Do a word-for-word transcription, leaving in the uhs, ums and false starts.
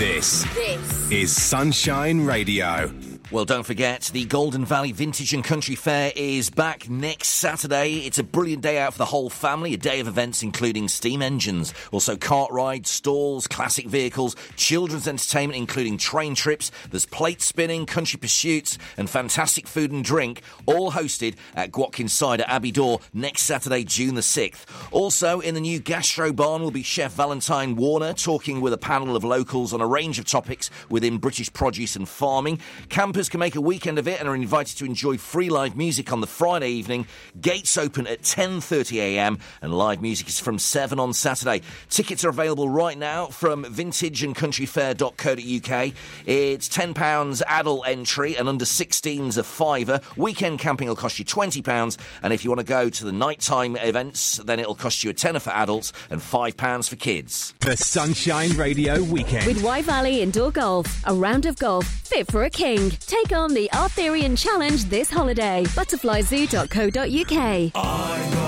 This, This is Sunshine Radio. Well, don't forget, the Golden Valley Vintage and Country Fair is back next Saturday. It's a brilliant day out for the whole family, a day of events including steam engines, also kart rides, stalls, classic vehicles, children's entertainment including train trips, there's plate spinning, country pursuits and fantastic food and drink, all hosted at Gwatkin Cider, Abbey Door, next Saturday, June the sixth. Also, in the new Gastro Barn will be Chef Valentine Warner talking with a panel of locals on a range of topics within British produce and farming. Campers can make a weekend of it and are invited to enjoy free live music on the Friday evening. Gates open at ten thirty a m and live music is from seven on Saturday. Tickets are available right now from vintage and country fair dot co dot u k. It's ten pounds adult entry and under sixteens a fiver. Weekend camping will cost you twenty pounds, and if you want to go to the nighttime events, then it'll cost you a tenner for adults and five pounds for kids. The Sunshine Radio Weekend. with Y Valley Indoor Golf. A round of golf fit for a king. Take on the Arthurian Challenge this holiday. butterfly zoo dot co dot u k.